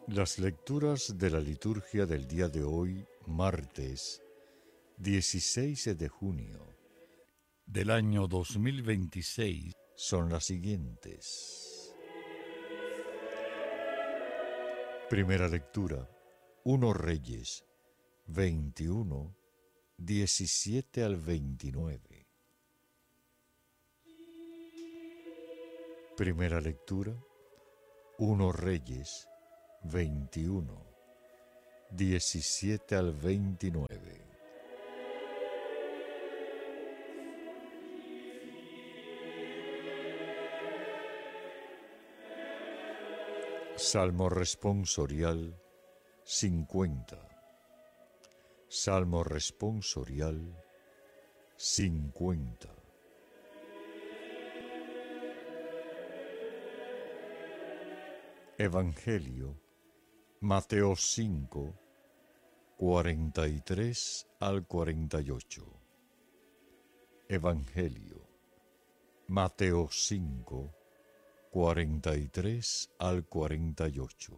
Las lecturas de la liturgia del día de hoy, martes 16 de junio del año 2026, son las siguientes. Primera lectura, 1 Reyes 21, 17 al 29. Primera lectura, 1 Reyes 21, 17 al 29. Salmo responsorial 50. Salmo responsorial 50. Evangelio Mateo 5, 43 al 48. Evangelio Mateo 5, 43 al 48.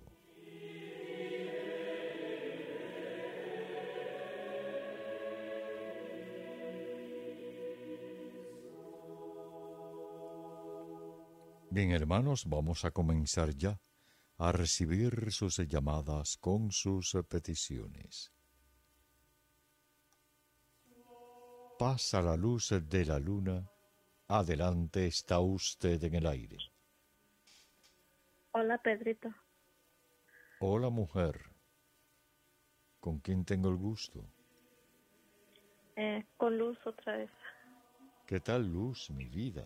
Bien, hermanos, vamos a comenzar ya a recibir sus llamadas con sus peticiones. Pasa la luz de la luna, adelante está usted en el aire. Hola, Pedrito. Hola, mujer. ¿Con quién tengo el gusto? Con Luz otra vez. ¿Qué tal, Luz, mi vida?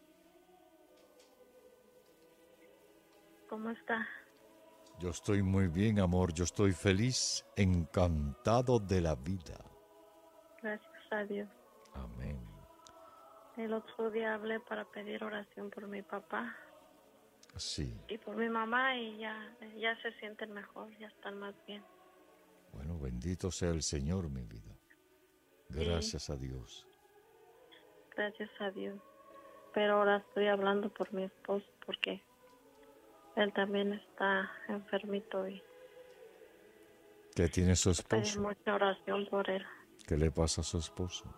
¿Cómo está? Yo estoy muy bien, amor. Yo estoy feliz, encantado de la vida. Gracias a Dios. Amén. El otro día hablé para pedir oración por mi papá Sí. y por mi mamá y ya se sienten mejor, ya están más bien. Bueno, bendito sea el Señor, mi vida. Gracias a Dios. Gracias a Dios. Pero ahora estoy hablando por mi esposo porque él también está enfermito y ¿Qué tiene su pedir esposo? mucha oración por él. ¿Qué le pasa a su esposo?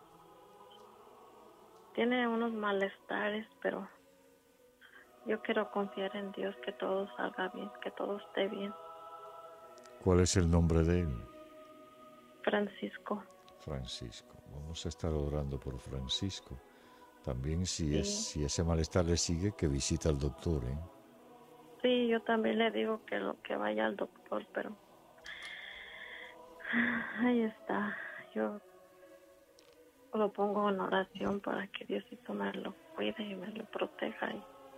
Tiene unos malestares, pero yo quiero confiar en Dios que todo salga bien, que todo esté bien. ¿Cuál es el nombre de él? Francisco. Francisco. Vamos a estar orando por Francisco. También si Sí. ese malestar le sigue, que visita al doctor, ¿eh? Sí, yo también le digo que vaya al doctor, pero ahí está. Yo lo pongo en oración para que Diosito me lo cuide y me lo proteja.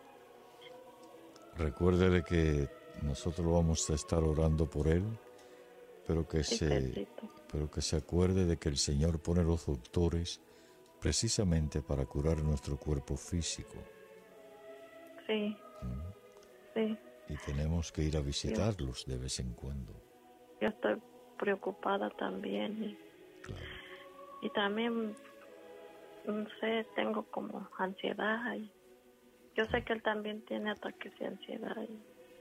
Recuerde de que nosotros vamos a estar orando por él, pero que Sí, Pedrito. se acuerde de que el Señor pone los doctores precisamente para curar nuestro cuerpo físico. Sí, sí. Y tenemos que ir a visitarlos de vez en cuando. Yo estoy preocupada también Claro. y también, no sé, tengo como ansiedad. Y yo sé que él también tiene ataques de ansiedad y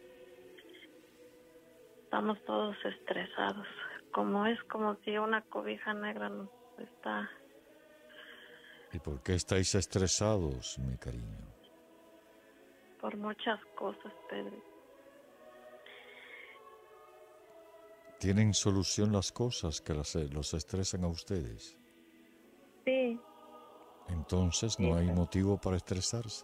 estamos todos estresados. Es como si una cobija negra nos está... ¿Y por qué estáis estresados, mi cariño? por muchas cosas, Pedro. ¿Tienen solución las cosas que los estresan a ustedes? Sí. Entonces no Sí, hay pero motivo para estresarse.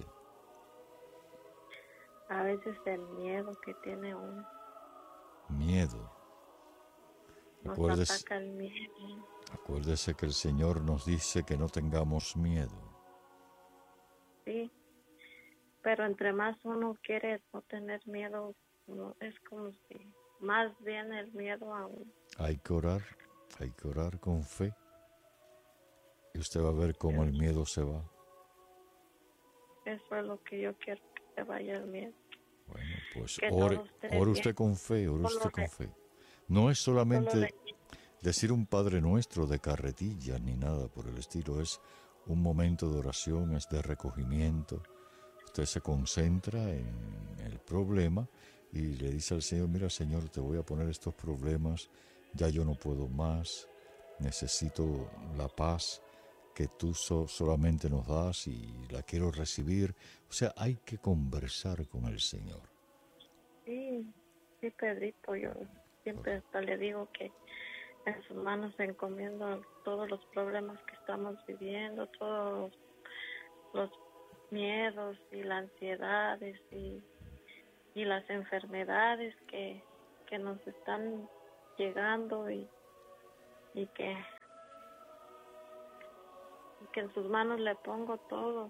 a veces el miedo que tiene uno Miedo. nos Acuérdese, ataca el miedo. acuérdese que el Señor nos dice que no tengamos miedo. Sí, pero entre más uno quiere no tener miedo, es como si más viene el miedo a uno. Hay que orar con fe. Y usted va a ver cómo el miedo se va. Eso es lo que yo quiero, que se vaya el miedo. Bueno, pues Que ore todo esté usted bien. con fe, ore usted con fe. No es Solo solamente decir un Padre Nuestro de carretilla ni nada por el estilo, es un momento de oración, es de recogimiento. Usted se concentra en el problema y le dice al Señor, mira Señor, te voy a poner estos problemas, ya yo no puedo más, necesito la paz que tú solamente nos das y la quiero recibir. O sea, hay que conversar con el Señor. Sí, sí, Pedrito, yo siempre hasta le digo que en sus manos encomiendo todos los problemas que estamos viviendo, todos los miedos y las ansiedades y las enfermedades que nos están llegando y que en sus manos le pongo todo.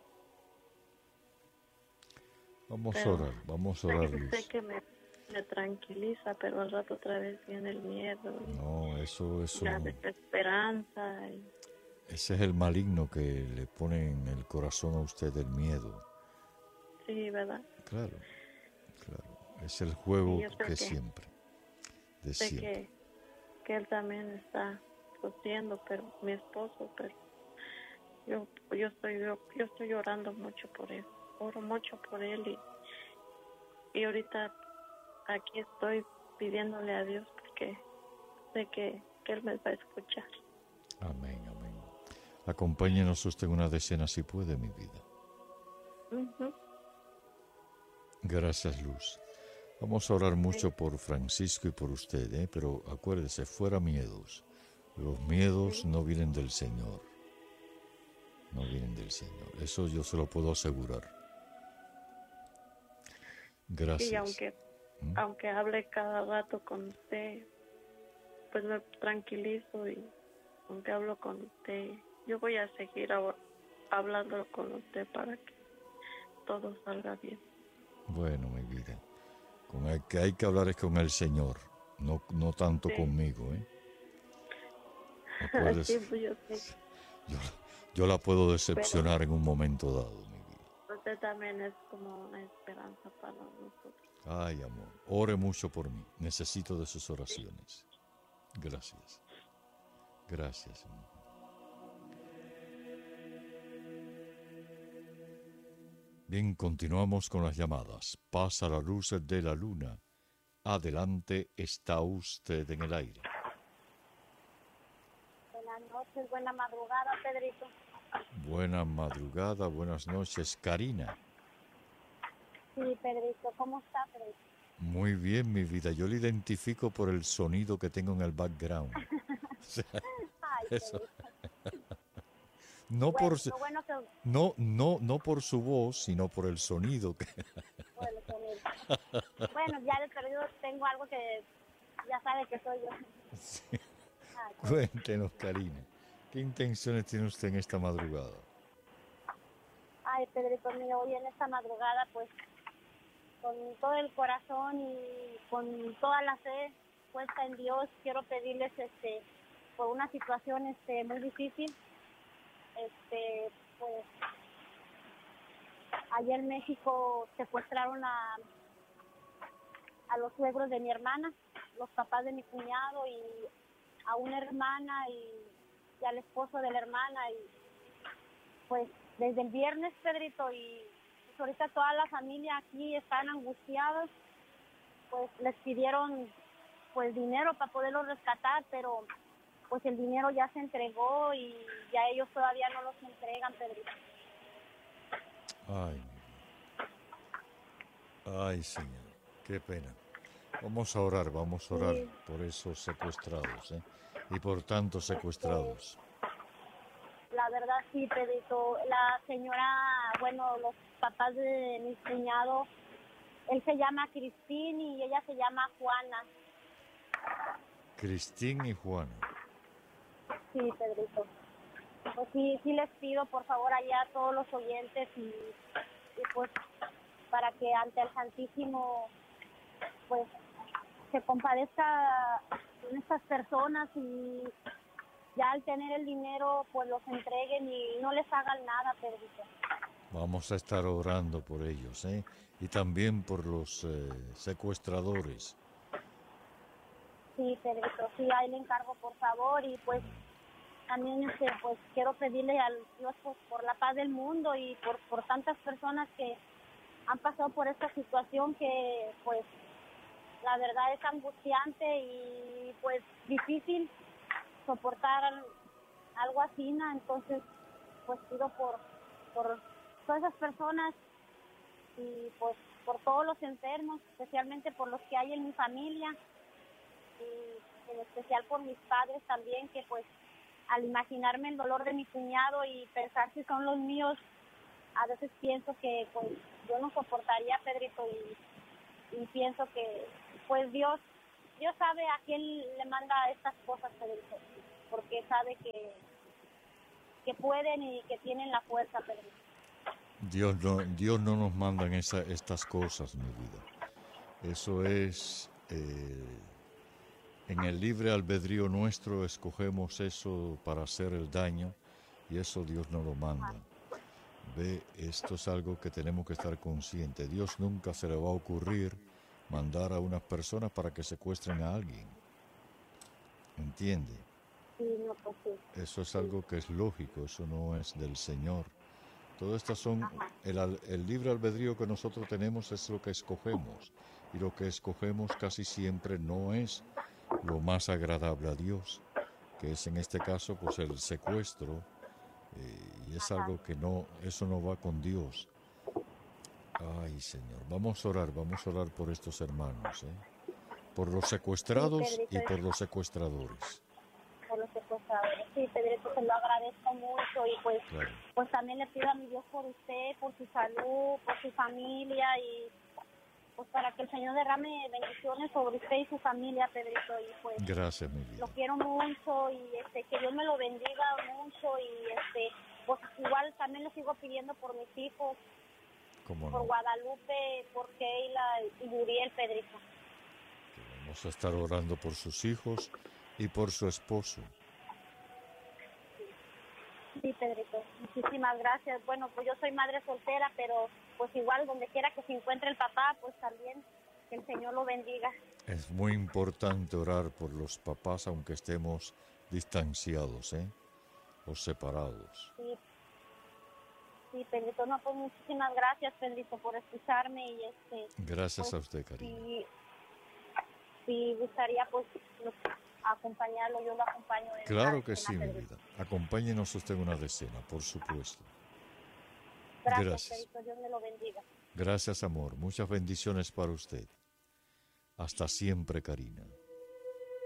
Vamos a orar, Luz. Sé que me tranquiliza, pero al rato otra vez viene el miedo. No, eso. La desesperanza. Ese es el maligno que le pone en el corazón a usted el miedo. Sí, ¿verdad? Claro. Es el juego que siempre. Sé que él también está sufriendo, pero mi esposo, pero yo estoy llorando mucho por él. Oro mucho por él y ahorita aquí estoy pidiéndole a Dios porque sé que él me va a escuchar. Amén. Acompáñenos usted en una decena si puede, mi vida. Uh-huh. Gracias, Luz. Vamos a orar mucho por Francisco y por usted, pero acuérdese, fuera miedos. Los miedos no vienen del Señor. No vienen del Señor. Eso yo se lo puedo asegurar. Gracias. Y aunque hable cada rato con usted, pues me tranquilizo y aunque hablo con usted, yo voy a seguir hablando con usted para que todo salga bien. Bueno, mi vida, con el que hay que hablar es con el Señor, no tanto conmigo, Sí, pues yo sé. Yo la puedo decepcionar en un momento dado, mi vida. Usted también es como una esperanza para nosotros. Ay, amor, ore mucho por mí. Necesito de sus oraciones. Gracias. Gracias, amor. Bien, continuamos con las llamadas. Pasa la luz de la luna. Adelante, está usted en el aire. Buenas noches, buena madrugada, Pedrito. Buena madrugada, buenas noches, Karina. Sí, Pedrito, ¿cómo está, Pedrito? Muy bien, mi vida. Yo le identifico por el sonido que tengo en el background. O sea, ay, eso. No, bueno, que... no por su voz, sino por el sonido. Por el sonido. Bueno, ya de perdido tengo algo que ya sabe que soy yo. Sí. Ay, cuéntenos, Karina, ¿qué intenciones tiene usted en esta madrugada? Ay, Pedrito mío, hoy en esta madrugada, pues, con todo el corazón y con toda la fe puesta en Dios, quiero pedirles, por una situación, muy difícil. Pues ayer en México secuestraron a los suegros de mi hermana, los papás de mi cuñado y a una hermana y al esposo de la hermana, y pues desde el viernes, Pedrito, y pues ahorita toda la familia aquí están angustiados, pues les pidieron pues dinero para poderlos rescatar, pero pues el dinero ya se entregó y ya ellos todavía no los entregan, Pedrito. Ay, Señor, qué pena. Vamos a orar Sí. por esos secuestrados, y por tantos secuestrados. La verdad sí, Pedrito. La señora, bueno, los papás de mi cuñado, él se llama Cristín y ella se llama Juana. Cristín y Juana. Sí, Pedrito. Pues sí les pido por favor allá a todos los oyentes y pues para que ante el Santísimo pues se compadezca con estas personas y ya al tener el dinero pues los entreguen y no les hagan nada, Pedrito. Vamos a estar orando por ellos, y también por los secuestradores. Sí, Pedrito, sí, ahí le encargo por favor y pues también pues quiero pedirle al Dios pues, por la paz del mundo y por tantas personas que han pasado por esta situación que pues la verdad es angustiante y pues difícil soportar algo así, ¿no? Entonces pues pido por todas esas personas y pues por todos los enfermos, especialmente por los que hay en mi familia y en especial por mis padres también, que pues al imaginarme el dolor de mi cuñado y pensar si son los míos, a veces pienso que pues yo no soportaría, Pedrito, y pienso que pues Dios sabe a quién le manda estas cosas, Pedrito, porque sabe que pueden y que tienen la fuerza, Pedrito. Dios no nos mandan estas cosas, mi vida. Eso es, en el libre albedrío nuestro escogemos eso para hacer el daño y eso Dios no lo manda. Ve, esto es algo que tenemos que estar conscientes. Dios nunca se le va a ocurrir mandar a unas personas para que secuestren a alguien. ¿Entiende? Sí, no, pues sí. Eso es algo que es lógico, eso no es del Señor. Todo esto son, el libre albedrío que nosotros tenemos es lo que escogemos. Y lo que escogemos casi siempre no es lo más agradable a Dios, que es en este caso pues el secuestro, y es algo que no, eso no va con Dios. Ay, Señor, vamos a orar por estos hermanos, por los secuestrados Sí, y por los secuestradores. Por los secuestradores. Sí, Pedrito, se lo agradezco mucho y pues, Claro. pues también le pido a mi Dios por usted, por su salud, por su familia y pues para que el Señor derrame bendiciones sobre usted y su familia, Pedrito, y pues Gracias, mi vida. lo quiero mucho y que Dios me lo bendiga mucho y pues igual también le sigo pidiendo por mis hijos, ¿Cómo por no? Guadalupe, por Keila y Muriel, Pedrito. Vamos a estar orando por sus hijos y por su esposo. Sí, Pedrito, muchísimas gracias. Bueno, pues yo soy madre soltera, pero pues igual donde quiera que se encuentre el papá, pues también que el Señor lo bendiga. Es muy importante orar por los papás aunque estemos distanciados, o separados. Sí, sí, Pedrito, no, pues muchísimas gracias, Pedrito, por escucharme y Gracias pues, a usted, cariño. Si gustaría pues acompañarlo, yo lo acompaño. Claro que sí, mi vida. Acompáñenos usted en una decena, por supuesto. Gracias, Pedrito, Dios me lo bendiga. Gracias, amor. Muchas bendiciones para usted. Hasta siempre, Karina.